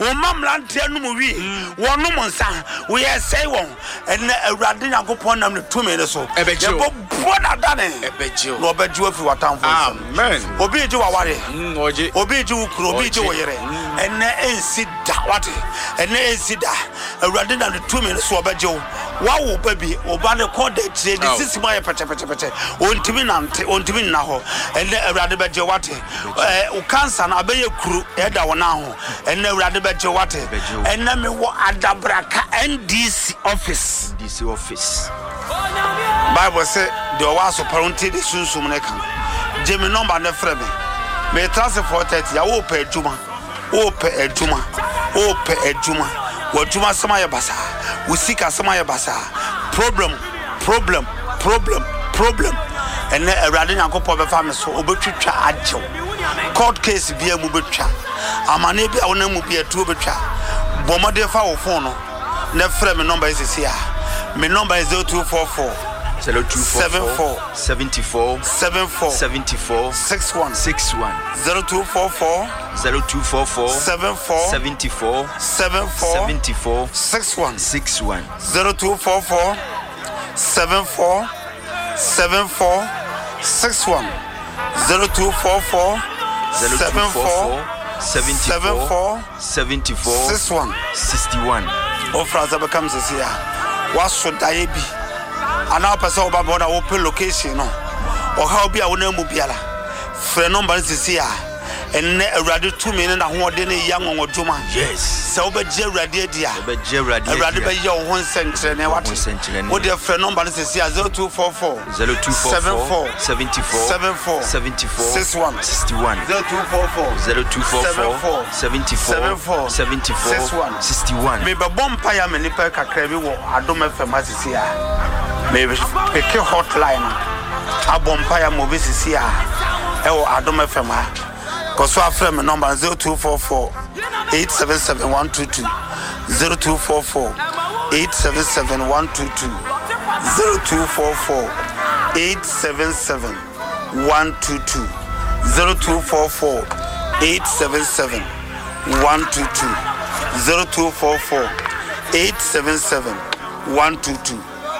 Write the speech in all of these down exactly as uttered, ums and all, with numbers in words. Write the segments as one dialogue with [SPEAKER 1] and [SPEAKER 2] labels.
[SPEAKER 1] wo mamlantia no mu wi wono mo nsa wo ye sei won ene awurade yakopon nam ne tumi ne so
[SPEAKER 2] ye
[SPEAKER 1] bo boda dane
[SPEAKER 2] ebeje
[SPEAKER 1] no obeje ofi watamfo
[SPEAKER 2] amen
[SPEAKER 1] obi ji wa ware
[SPEAKER 2] oje
[SPEAKER 1] obi ji wo kuro obi ji wo yere ene ensi da wate ene ensi da awurade nam ne tumi ne so obeje wo wa wo baby oba ne code tire de sisi ma ye pete pete pete ontimi nante ontimi na ho ene awurade beje wate eh o cancer na abeye kuru e da wona ho ene awurade beje wate ene me wo adabraka N D C office
[SPEAKER 2] D C office
[SPEAKER 1] Bible say the was apparently the sunsum ne kan Jimmy number ne frɛ me me transfer four thirty ya wo pe adwuma wo pe adwuma wo pe adwuma wo adwuma sama ye basa wo sika sama ye basa problem problem problem problem ene awurade nyankopɔ be fa me so obetwitwa agyew court case bia mu betwa amane bia wona mu bia tu betwa bomode fa wo phone no ne frɛ me number is here my number is zero two four four
[SPEAKER 2] zero two four four seventy-four
[SPEAKER 1] seventy-four
[SPEAKER 2] seventy-four
[SPEAKER 1] sixty-one
[SPEAKER 2] sixty-one
[SPEAKER 1] zero two four four
[SPEAKER 2] zero two four four
[SPEAKER 1] seventy-four
[SPEAKER 2] seventy-four
[SPEAKER 1] seventy-four
[SPEAKER 2] seventy-four
[SPEAKER 1] sixty-one
[SPEAKER 2] sixty-one
[SPEAKER 1] zero two four four seventy-four seventy-four sixty-one zero two four four seventy-four
[SPEAKER 2] seventy-four seventy-four
[SPEAKER 1] sixty-one
[SPEAKER 2] sixty-one
[SPEAKER 1] ofra za becomes here waso daye bi ana pesa oba bona open location no o ha obi a wona mu biala frɛ number sisi a enne awurade tumi ne na hoɔde ne ya ngonwodwuma
[SPEAKER 2] yes
[SPEAKER 1] sɛ obɛgye awurade adia
[SPEAKER 2] obɛgye awurade adia
[SPEAKER 1] awurade bɛyɛ wo ho nsɛnkyerɛ ne wate wo de frɛ number sisi a zero two four four
[SPEAKER 2] zero two four four seventy-four
[SPEAKER 1] seventy-four
[SPEAKER 2] seventy-four
[SPEAKER 1] sixty-one
[SPEAKER 2] sixty-one
[SPEAKER 1] zero two four four
[SPEAKER 2] zero two four four seventy-four seventy-four sixty-one
[SPEAKER 1] me be bompa ya me nipa kakra bi wo Adom F M asisi a me be pick hotline a bompa ya mo bi sisi a e wo Adom F M a ko so afre me number zero two four four eight seven seven one two two zero two four four eight seven seven one two two zero two four four eight seven seven one two two zero two four four eight seven seven one two two zero two four four eight seven seven one two two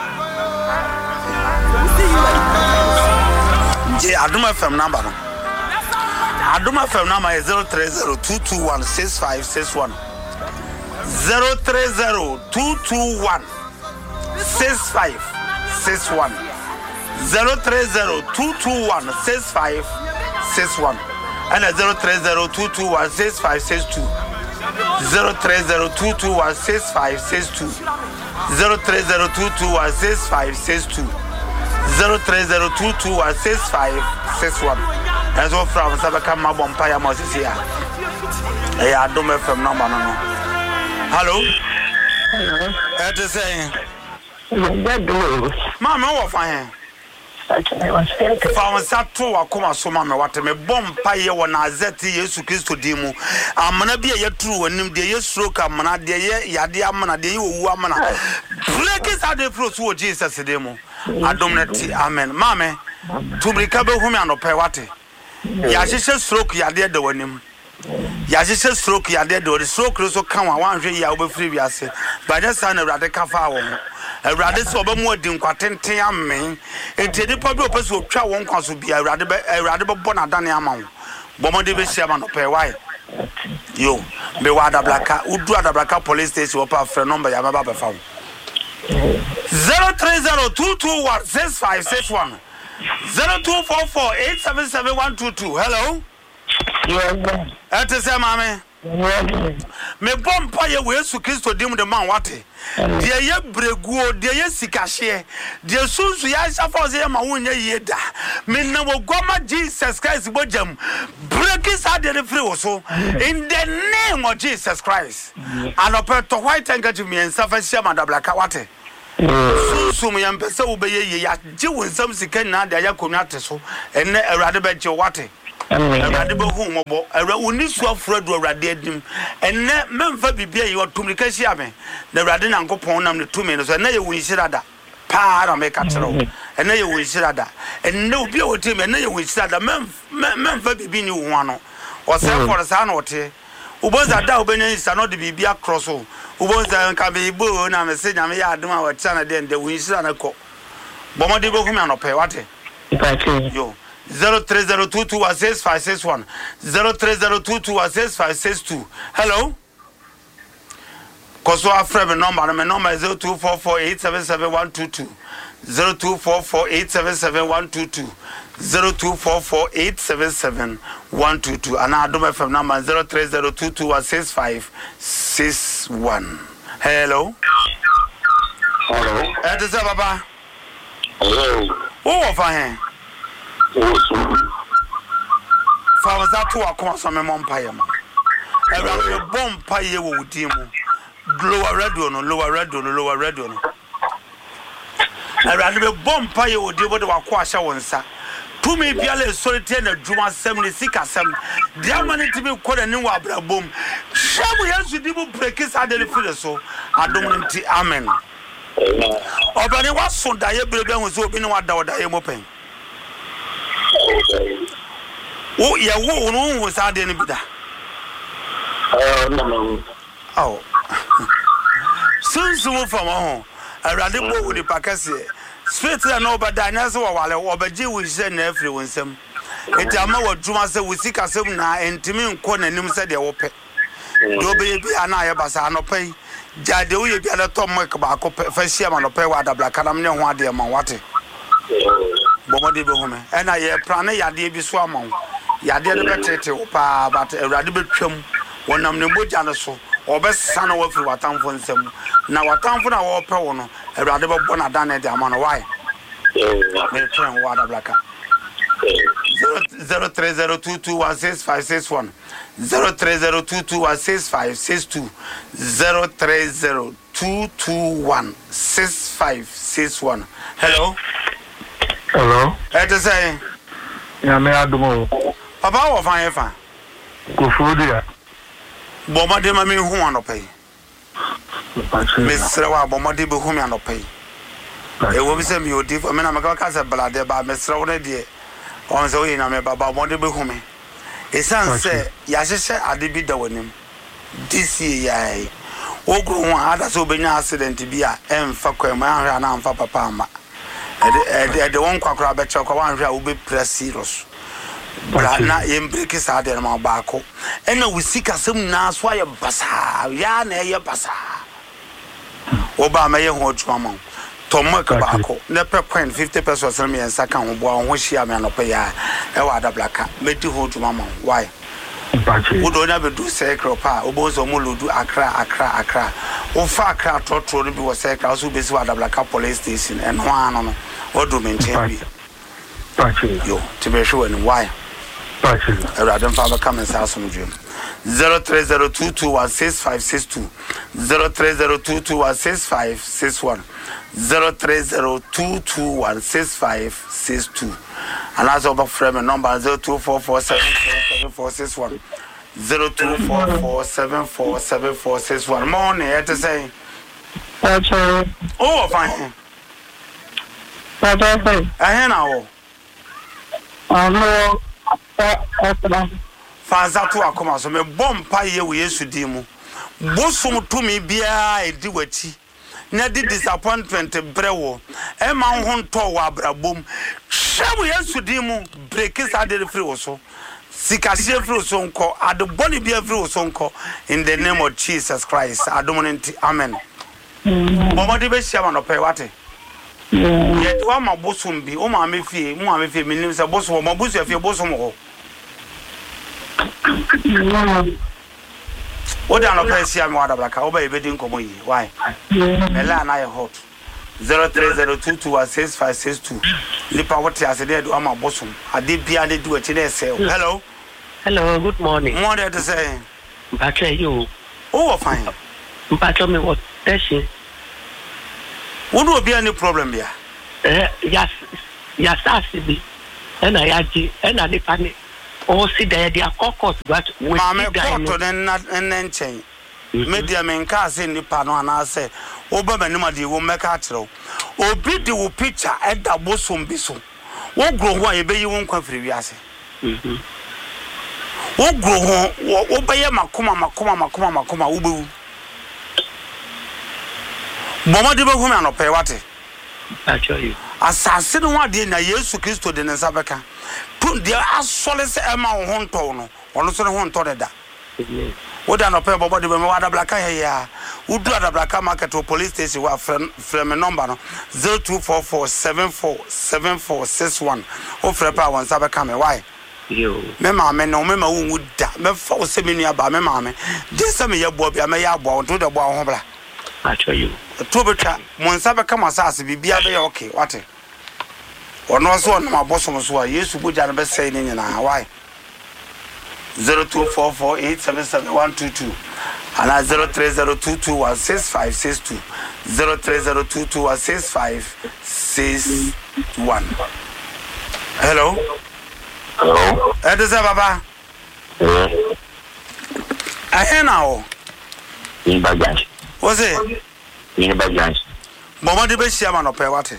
[SPEAKER 1] J Adom F M number no Adom F M number is zero three zero two two one six five six one zero three zero two two one six five six one zero three zero two two one six five six one and zero three zero two two one six five six two zero three zero two two one six five six two zero three zero two two one six five six two zero three zero two two one six five six one as well from Sabaka Mabompire Mosisia. Hey, Adom F M number no. Hello?
[SPEAKER 3] Hello.
[SPEAKER 1] What to say?
[SPEAKER 3] Mama,
[SPEAKER 1] what fine?
[SPEAKER 3] From
[SPEAKER 1] Sato Akoma Soma, what me bompire when I zet Yesu Christo demo. I'm gonna be a true and him the Yesroka mana de Yadia mana de Wamana. Break is at the fruits of Jesus demo. Adom net, amen. Mame, to be cabo home and opewate. Yashisha stroke Yadia the one. Yashisha stroke Yadia the stroke also come one year over free. By the son of Radical Fowl. A radical over more than quatente amen. And the public person will try one council be a radical a radical bonadania amount. Bomadi be shaman of pay why. You, be wada blacka, would do the black police station or pass for number Yamaba found. Zero three zero two two one six five six one zero two four four eight seven seven one two two. Hello?
[SPEAKER 3] Yes,
[SPEAKER 1] that is a mammy. Me bompa ye we Yesu Christo dim de man wate. Dia ye breguo, dia ye sikahye. Dia sunsu ya shafa ze ma wonye yeda. Me na wo goma Jesus Christ bojam. Break his heart the free also. In the name of Jesus Christ. And opeto white handkerchief me and suffer shama da black wate. Sunsu me am pese wo be ye ya je won sam sika na da ya konwa so. Enne awrade be je wate. Awurade be hu mobo awura oni so afradu awurade adim enne memfa bibia yi otumri kahia me na awurade nankopon nam ne tumi no so enne ye wunhirada pa na me ka kyerɛw enne ye wunhirada enne obi a wotim enne ye wunhirada memfa bibi ni wo ano o se for sa na wote Ubonza da obenya is not the bibia cross o. Ubonza nka be ibo na me se nyame ya adom a wacha na den de winshira na ko. Bomode bo humi anope wate. Yo. zero three zero two two one six five six one zero three zero two two one six five six two. Hello. Koso afre me number me number is zero two four four eight seven seven one two two zero two four four eight seven seven one two two zero two four four eight seven seven one two two and I do my phone number zero three zero two two one six five six one. Hello.
[SPEAKER 3] Hello.
[SPEAKER 1] It is Baba.
[SPEAKER 3] Hello.
[SPEAKER 1] Oh, fine. Fa za to akoma so me mompaye mo. Ewra me bompaye wo wudi mu. Lower radio no, lower radio no, lower radio no. Ewra me bompaye wo di bo de wako ahya wonsa. To me biale solite na dwuma sem ne sika sem. Dia mane tibi kwada ni wa abrabom. Shabu yesu di bu prekis adele file so. Adom nti amen.
[SPEAKER 3] Amen.
[SPEAKER 1] Obani wa sonda ye brebe hu so obi ni wa da oda ye mopen. Oh, yeah, who was I didn't be that?
[SPEAKER 3] Oh, no.
[SPEAKER 1] Oh, soon, soon from home. I rather go with the Pacassi. Straight and over diners or while over G will send everyone some. It's a more Juma we seek us now and Timmy Corner and said they open. Do be an eye basano pay. Jade, we be a Tom Macabacco, first year on a pay water black and I'm no one dear Mawati. Bomodi be home. And I plan a yadi be swam. Yadi the better pa, but a radical chum. One of the Bujanaso, or best son of what town for them. Now, what town for our power, a radical bonadane de amount of why. May turn water blacker. Zero three zero two two one six five six one zero three zero two two one six five six two zero three zero two two one six five six one. Hello.
[SPEAKER 4] Hello.
[SPEAKER 1] Ẹ ti sẹ́yìn.
[SPEAKER 4] Ya me adumo.
[SPEAKER 1] Papa wọ fan yẹn fan.
[SPEAKER 4] Kò fúdi ya.
[SPEAKER 1] Bọ̀mọdé ma mi hu ànọ̀pẹ̀ yìí. Mi sẹ́rẹ̀ wa bọ̀mọdé bi hu mi ànọ̀pẹ̀ yìí. Ewo bi sẹ́ mi ò di fún mi náà mi kọ́ ká sẹ́ bẹ̀lẹ̀ bá mi sẹ́rẹ̀ wọn díẹ̀. Ọ̀n sẹ́ oyin na mi bàbá bọ̀mọdé bi hu mi. Esan sẹ́ yàhyehyẹ ade bi da wọ̀ nim. This year yà yìí. Ogoro hu a adasa obìnrin accident bi a ẹ̀ nfa kọ́ ẹ̀ mọ̀ ẹ̀ ahwẹ́ àná nfa papa ama. Ede ede won kwakra be chekwa wan hwe a wo be press serious bra na ye break sa de ma baako ena we sika sem na so aye basa ya na ye basa wo ba ma ye ho adwuma ma tomo ka baako na pe coin fifty pesos me en saka ho bo ho hia me no pe ya e wa da blaka me di ho adwuma ma why wo do na be do secret pa obo zo mo lodu akra akra akra wo fa akra trotro no bi wo secret so be si wa da blaka police station en ho ano no wo do maintain bi yo to be sure and why Radon Father come and say some dream zero three zero two two one six five six two zero three zero two two one six five six one zero three zero two two one six five six two and as over frame number zero two four four seven seven four six one zero two four four seven four seven four six one morning I to say oh fine I know
[SPEAKER 3] I know
[SPEAKER 1] Faza to akoma so me bompa ye we Yesu di mu bosom to me bia edi wati na di disappointment brewo e ma ho nto wa abrabom hwe Yesu di mu break is ade free wo so sika sie free so nko ade boni bia free wo so nko in the name of Jesus Christ adomonenti amen bomodi be hia ma no pe wate ye to ma bosom bi o ma me fie mo ma me fie minim se bosom mo bosu afie bosom ho what are no place here? What about Kaoba? Bedin Komoyi. Why? Mela na hot. Zero three zero two two one six five six two. Lipa what I said do ama bosom. I did be able do it in say. Hello.
[SPEAKER 5] Hello. Good morning.
[SPEAKER 1] Morning to say.
[SPEAKER 5] Bacha you.
[SPEAKER 1] Oh fine.
[SPEAKER 5] Bacha me what? Testing.
[SPEAKER 1] Would there be any problem here?
[SPEAKER 5] Eh yes yes asibi. And I aji and I depani. Oh, see, they are cockles, but we
[SPEAKER 1] are caught and not an enchain. Media men cast in the panel, and I say, Obermanumadi will make a throw. Or bid the picture at the bosom biso. What grow why be you won't come free? wo gro ho wo beye makoma makoma makoma makoma wo bewu bomade be hu me anope wate
[SPEAKER 5] actually
[SPEAKER 1] asase no ade na Yesu Kristo de nsa beka tun de asole se ema wo ho nto no ono so ne ho nto de da wo da anope bomade be me wada blaka he ya wo du ada blaka market police station wa frem me number no zero two four four seven four seven four six one o frem pa won sa beka me why
[SPEAKER 5] yo
[SPEAKER 1] me maame no me ma wo wuda me fa wo se me nua ba me maame je se me ye bo bia me ya bo to de bo ho bla
[SPEAKER 5] actually
[SPEAKER 1] to betwa mon sa be kama sa ase bibia be okay wate ono so ono maboso so a Yesu boja no be sei ni nyina why zero two four four eight seven seven one two two and zero three zero two two one six five six two zero three zero two two one six five six one. Hello.
[SPEAKER 3] Hello.
[SPEAKER 1] Ede se baba.
[SPEAKER 3] Yeah.
[SPEAKER 1] Ahe na o.
[SPEAKER 3] In Bagaj.
[SPEAKER 1] What's it?
[SPEAKER 3] In Bagaj.
[SPEAKER 1] Bomade be shia ma no pe wate.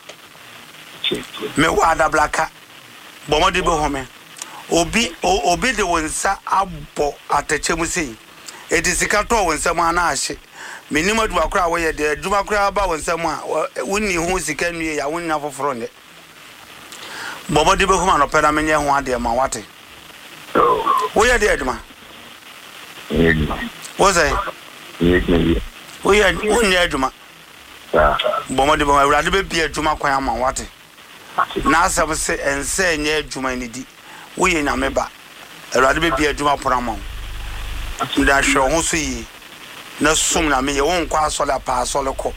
[SPEAKER 1] Me wada blaka. Bomade be home. Obi obi de wonsa abo atachemu sei. Edi sika to wonsa mu ana ahye. Menim adu akra wo ye de aduma akra ba wonsa mu a wonni hu sika nue ya wonni afoforo ne. Bomade be home no pe na menye ho ade ma wate. Wo ye de aduma. Wo say? Wo ye wonni aduma. Bomade be awrade be bia aduma kwan ama wate. Na asem se ense enye aduma ni di. Wo ye nyame ba awrade be bia aduma porama nda hwe ho so yi na sum na me ye won kwa asole apa asole ko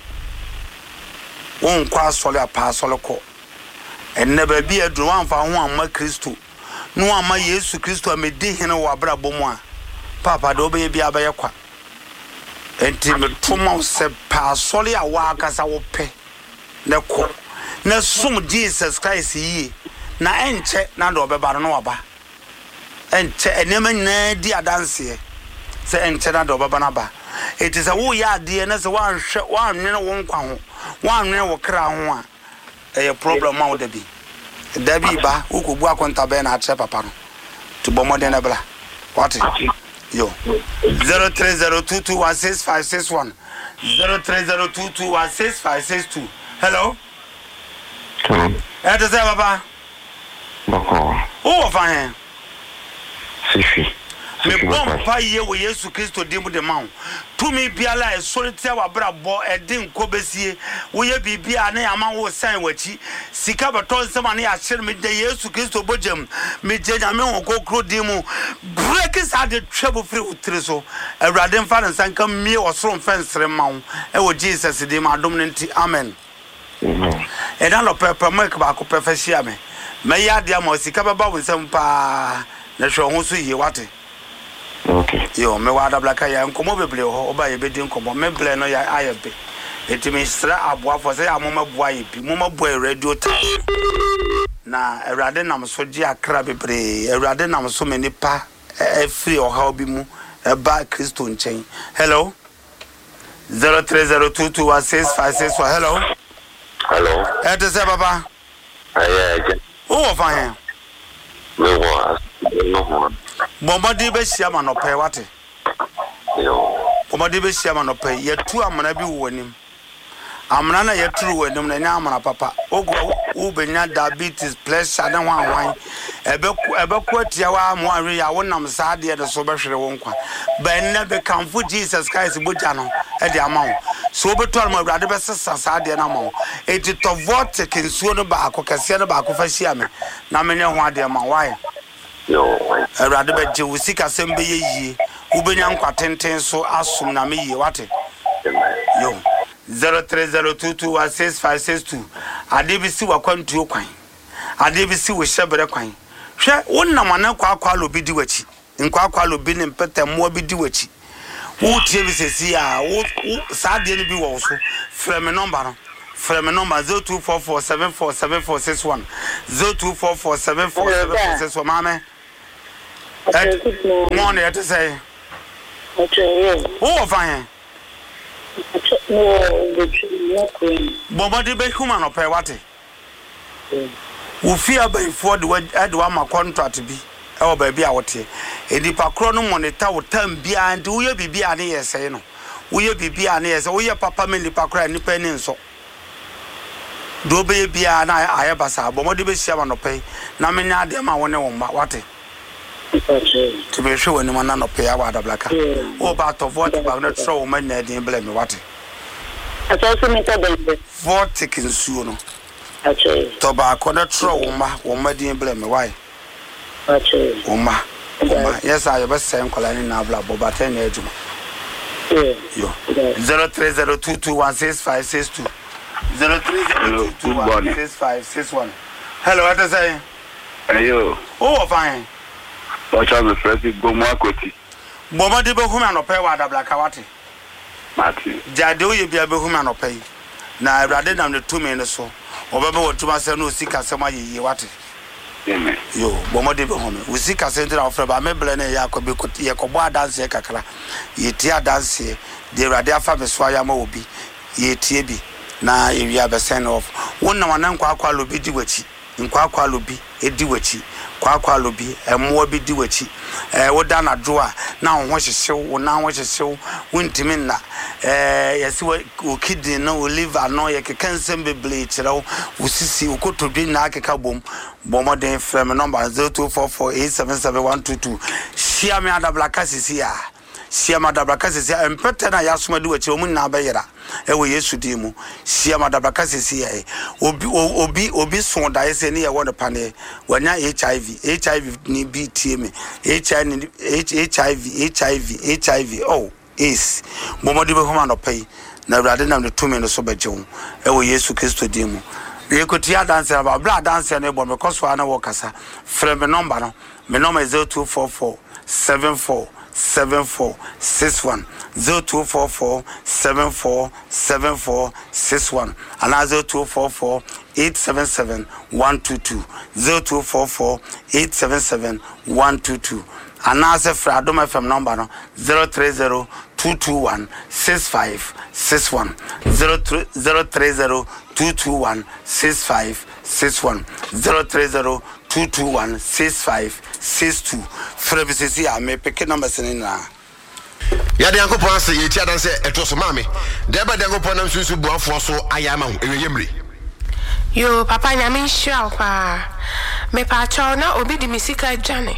[SPEAKER 1] won kwa asole apa asole ko enne ba bia aduma amfa ho amma Kristo no amma Yesu Kristo amedi hene wo abrabo mu a papa de obe bia ba ye kwa enti me tuma se pa asole a wa akasa wo pe ne ko na sum Jesus Christ yi na enche na do beba no waba enche enema na di adanse se enche na do beba na ba it is a wo ya de na se wan hwe wan nwene wo nkwa ho wan nwene wo kra ho a e problem ma wo da bi da bi ba wo ko bu akonta be na ache papa no to bo modern na bla what yo zero three zero two two one six five six one zero three zero two two one six five six two. Hello.
[SPEAKER 3] Hello.
[SPEAKER 1] Eh de se baba.
[SPEAKER 3] Bako.
[SPEAKER 1] Oh, fine.
[SPEAKER 3] Sifi.
[SPEAKER 1] Me bom pa ye wo Yesu Kristo dimu de mawo. Tumi biala e solite wa brabo e din ko besie. Wo ye bibia na yama wo san wachi. Sika beton sema na ya hire me de Yesu Kristo bojam. Me je nyame wo kokro dimu. Break is had the trouble free utri so. Awrade mfa ne sanka mie osoro mfensere mawo. E wo Jesus dim adom nti amen.
[SPEAKER 3] Amen.
[SPEAKER 1] E dan lo pepe mo e ba ko perfecia me. Me ya dia mo sika baba wo nsem pa na hwe ho so yi wate.
[SPEAKER 3] Okay.
[SPEAKER 1] Yo me wada blaka ya nkomo beble ho oba ye bedi nkomo me ble no ya ayebe etimi sra aboafo se ya moma boa ye bi moma boa radio ta na awrade nam so gi akra bebre awrade nam so me nipa e free o ha obi mu e ba Kristo nchen. Hello zero three zero two two one six five six one. Hello.
[SPEAKER 3] Hello.
[SPEAKER 1] E de se baba.
[SPEAKER 3] Aye.
[SPEAKER 1] Oh fine.
[SPEAKER 3] Me wa. No ho.
[SPEAKER 1] Bomadi be hia ma no pe wate.
[SPEAKER 3] Yo.
[SPEAKER 1] Bomadi be hia ma no pe yetu amana bi wonim. Amana na yeturu wonim na nya amana papa. Ogo wo benya diabetes pressure na wan wan. Ebe ebe kwatia wa mo anwe ya wonam saade de so be hwere wo nkwa. Ba nna be kamfu Jesus Christ boja no e de amawo. So betor mo awrade be sesa saade na amawo. Eti to vote kensuo no ba akokase no ba akofa hia me. Na menye ho ade ma why.
[SPEAKER 3] Yo.
[SPEAKER 1] Awrade be je usika sembe ye yi. Wo benya nkwa tenten so asum na me yi wate. Yo. zero three zero two two one six five six two. Adebisi wakwantuo kwan. Adebisi wo hyebere kwan. Hwe wonnam ana kwa kwa lobi di wachi. Nkwa kwa lobi ne mpete mo bi di wachi. Wo tie bi sesi a wo saade ne bi wo so. Frɛ me number no. Frɛ me number zero two four four seven four seven four six one. zero two four four seven four seven four six one. Mama. Good morning, I say.
[SPEAKER 3] Okay.
[SPEAKER 1] Oh, fine.
[SPEAKER 3] No, the
[SPEAKER 1] Bomadi be human or pay what? Wo fear by for the word add one contract be e baby a wote e nipa kro no monitor wo tam bia ndi wo ye bibia ne yesɛ no wo ye bibia ne yesɛ wo ye papa me nipa kro nipa ni nso do be bia na aye basa bo mo de be sia ma no pɛ na me nya de ma wo ne wo ma wate to be sure when man no pay awada blaka o ba to vote ba no tro man na din bele me wate
[SPEAKER 3] aso me ta den
[SPEAKER 1] vote kinsuo no
[SPEAKER 3] ache
[SPEAKER 1] to ba ko na tro wo ma wo ma din bele me why
[SPEAKER 3] ache
[SPEAKER 1] wo ma wo ma yes I be say nkola ni na bla bo ba ten na ejuma yo zero three zero two two one six five six two zero three zero two two one six five six one. Hello, what is saying?
[SPEAKER 4] Ayo.
[SPEAKER 1] Oh, fine.
[SPEAKER 4] Watch out the first Bomo Akoti.
[SPEAKER 1] Bomo de Behuma no pay wada blakawati.
[SPEAKER 4] Mati.
[SPEAKER 1] Jado ye bia Behuma no pay. Na rather than the two minutes so. Obaba what to myself no sika sama ye wati.
[SPEAKER 4] Amen.
[SPEAKER 1] Yo, Bomo de Behuma. We seek a center of Freba Meblene Yakobi Yakoba dance ye kakra. Ye tia dance ye. De radia fa beswaya mo obi. Ye tiebi. Na area be send off. One na wanan kwa kwa lobi di wachi. Nkwa kwa lobi edi wachi. Kwa kwa lobi emwo bi di wachi eh woda na dro a na wo hwehyew wo na wo hwehyew wontimi na eh yesi wo kidney no liver no ye kekansem beble kirew wo sisi wo kotobi na akeka bom bomoden frame number zero two four four eight seven seven one two two shia me adablaka sisi a shia madablaka sisi empete na yasoma di wachi omu na bayera ewo Yesu di mu sia madabaka sisi e obi obi obi so da ese ne ye won pane wanya H I V H I V ni B T M H I V H I V H I V oh is momodi be homa no pay na urade nam de tumi no so bejew ewo Yesu Kristo di mu ye kotia dance ba bla dance ne bo me koso ana wo kasa frame number no me number zero two four four seven four seven four six one zero two four four seven four seven four six one and zero two four four eight seven seven one two two zero two four four eight seven seven one two two and as a Fradom F M number no zero three zero two two one six five six one zero three zero three zero two two one six five six one zero three zero two two one six five six two Frebisi a me pick numbers in na
[SPEAKER 6] ya de yankopon ase ye tia dan se eto so mame de ba de yankopon nam sunsu buafo so ayama ho ewe yemre
[SPEAKER 7] yo papa nyame hia pa me pa cho na obi di misika dwane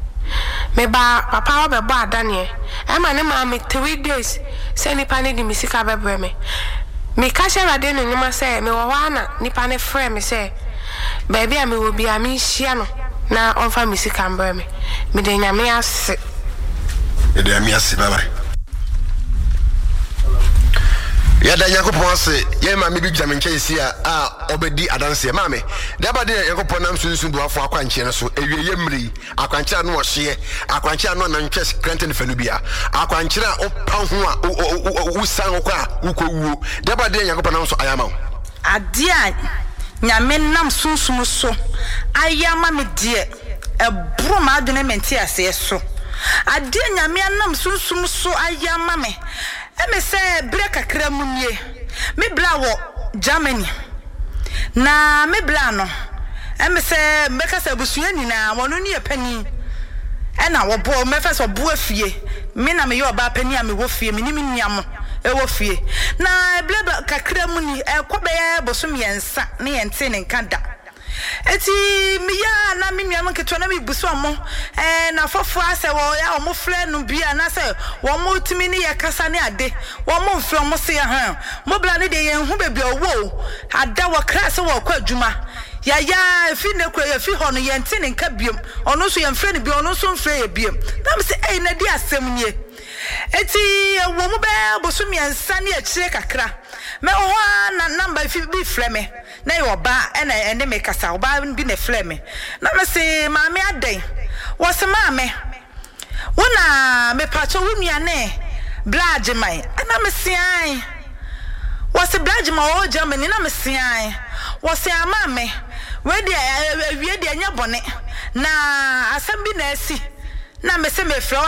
[SPEAKER 7] me ba papa obe bo adane e ma ne ma me three days se nipa ne di misika bebre me me ka sha rade no nyuma se me wo wana nipa ne frɛ me se baby a me wo bia me hia no na onfa misika mbre me me de nyame ase
[SPEAKER 6] e de nyame ase baba ya da yankopon ase ye ma me bi gya me nkyɛ si a a obedi adanse ma me da ba de yankopon nam sunsun do afo akwankyɛ no so ewie yemri akwankyɛ no wo hye akwankyɛ no na ntwɛ krenten fanu bia akwankyɛ a opa ho a wo san ko a wo ko wuo da ba de yankopon nam so ayama wo
[SPEAKER 8] ade a nyame nam sunsun so ayama me de ebro ma adwene menti ase so ade nyame nam sunsun so ayama me eme se breka kramunye me bla wo Germany na me bla no eme se meka se busua nyina wono ne pani e na wo bo me fa so bo afie me na me yo ba pani a me wo fie me ni me niam e wo fie na bla kakra mu ni e kobe bosom yensa ne yente ne nkada eti mi ya na mi nua keto na mi buso mo eh na fofo ase wo ya o mo frɛ no bia na se wo mo timi ne ye kasa ne ade wo mo mfrɛ mo se ya han mo bla ne de ye hu bebi owo ada wo kra se wo kwa adwuma ya ya fi ne kura ya fi ho no ye nte ne nka biem ono so ye mfrɛ ne bi ono so mfrɛ ye biem na me se eh na di asɛm nie eti wo mo be boso mi ansa ne akire kakra me ho na number fi bi frɛ me na yo ba ena ene me kasa oba bi na frɛ me na me se maame adan wo se maame wona me pacho wunua ne blage mai na me se ai wo se blage ma o Germany na me se ai wo se amaame we de awie de anya bone na asem bi na asi na me se me frɛ